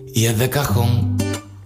y es de cajón.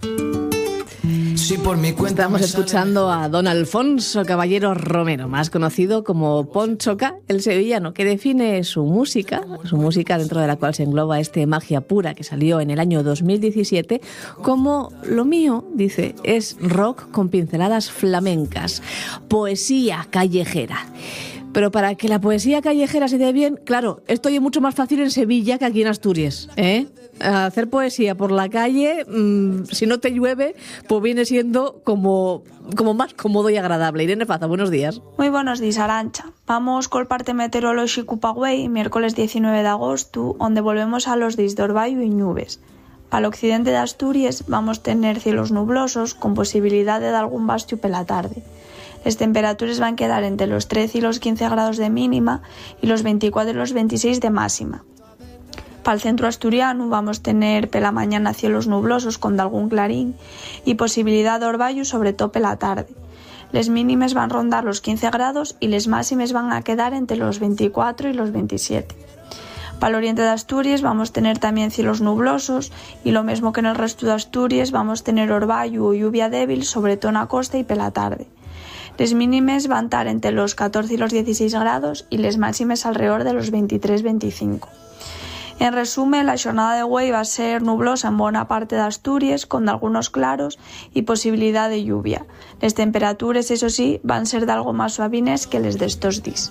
Si por mi cuenta Estamos escuchando a don Alfonso Caballero Romero, más conocido como Ponchoca, el sevillano, que define su música dentro de la cual se engloba Magia Pura, que salió en el año 2017, como lo mío, dice, es rock con pinceladas flamencas, poesía callejera. Pero para que la poesía callejera se dé bien, claro, esto es mucho más fácil en Sevilla que aquí en Asturias, ¿eh? Hacer poesía por la calle, si no te llueve, pues viene siendo como más cómodo y agradable. Irene Faza, buenos días. Muy buenos días, Arancha. Vamos col parte meteorolóxico pa Güell, miércoles 19 de agosto, donde volvemos a los días de orvallo y nubes. Para el occidente de Asturias vamos a tener cielos nublosos con posibilidad de algún bastiu pela tarde. Las temperaturas van a quedar entre los 13 y los 15 grados de mínima y los 24 y los 26 de máxima. Para el centro asturiano vamos a tener pela mañana cielos nublosos con algún clarín y posibilidad de orvallo sobre todo pela tarde. Les mínimes van a rondar los 15 grados y les máximes van a quedar entre los 24 y los 27. Para el oriente de Asturias vamos a tener también cielos nublosos y lo mismo que en el resto de Asturias vamos a tener orvallo o lluvia débil sobre todo en la costa y pela tarde. Les mínimes van a estar entre los 14 y los 16 grados y les máximes alrededor de los 23-25. En resumen, la jornada de Güell va a ser nublosa en buena parte de Asturias, con algunos claros y posibilidad de lluvia. Las temperaturas, eso sí, van a ser de algo más suavines que les de estos días.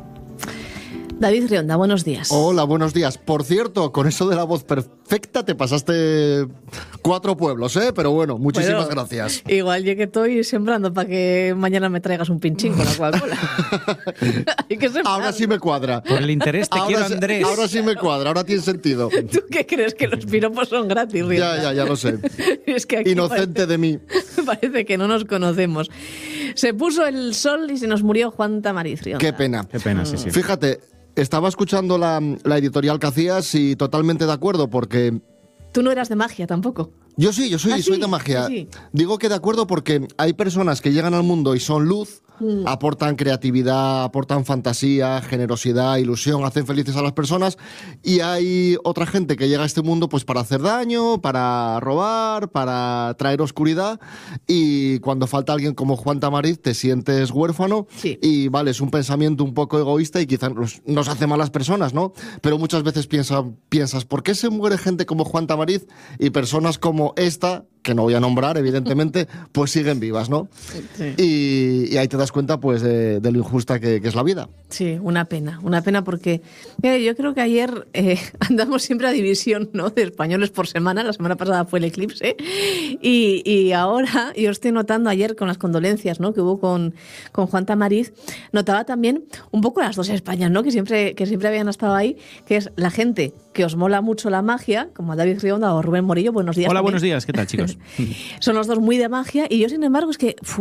David Rionda, buenos días. Hola, buenos días. Por cierto, con eso de la voz perfecta te pasaste 4 pueblos, ¿eh? Pero bueno, muchísimas gracias. Igual yo que estoy sembrando para que mañana me traigas un pinchín con la Coca-Cola. Ahora sí me cuadra. Por el interés te quiero, Andrés. Ahora sí me cuadra, ahora tiene sentido. ¿Tú qué crees? Que los piropos son gratis, Rionda. Ya lo sé. Es que aquí inocente de mí. Parece que no nos conocemos. Se puso el sol y se nos murió Juan Tamariz, Rionda. Qué pena. Qué pena, sí. Fíjate, estaba escuchando la editorial que hacías y totalmente de acuerdo porque... Tú no eras de magia tampoco. Yo soy de magia. Sí. Digo que de acuerdo porque hay personas que llegan al mundo y son luz, aportan creatividad, aportan fantasía, generosidad, ilusión, hacen felices a las personas, y hay otra gente que llega a este mundo pues para hacer daño, para robar, para traer oscuridad, y cuando falta alguien como Juan Tamariz te sientes huérfano. Sí. Y vale, es un pensamiento un poco egoísta y quizás nos hace malas personas, ¿no? Pero muchas veces piensas, ¿por qué se muere gente como Juan Tamariz y personas como esta, que no voy a nombrar, evidentemente, pues siguen vivas, ¿no? Sí. Y ahí te das cuenta, pues, de lo injusta que es la vida. Sí, una pena porque yo creo que ayer andamos siempre a división, ¿no?, de españoles por semana. La semana pasada fue el eclipse y ahora yo estoy notando ayer con las condolencias, ¿no?, que hubo con Juan Tamariz, notaba también un poco las dos Españas, ¿no?, que siempre habían estado ahí, que es la gente que os mola mucho la magia, como a David Rionda o Rubén Morillo. Buenos días. Hola, también. buenos días, ¿qué tal, chicos? Son los dos muy de magia y yo, sin embargo, es que